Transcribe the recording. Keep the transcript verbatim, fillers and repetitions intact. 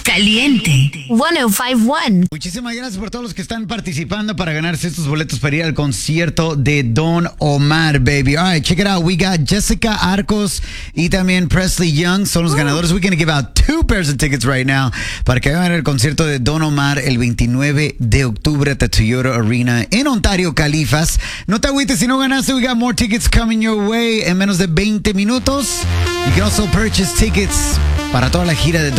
Caliente ciento cincuenta y uno. Muchísimas gracias por todos los que están participando para ganarse estos boletos para ir al concierto de Don Omar, baby. All right, check it out. We got Jessica Arcos y también Presley Young. Son los ganadores. We're going to give out two pairs of tickets right now para que vayan al concierto de Don Omar el veintinueve de octubre at the Toyota Arena en Ontario, Califas. No te agüites si no ganaste. We got more tickets coming your way en menos de veinte minutos. You can also purchase tickets para toda la gira de Don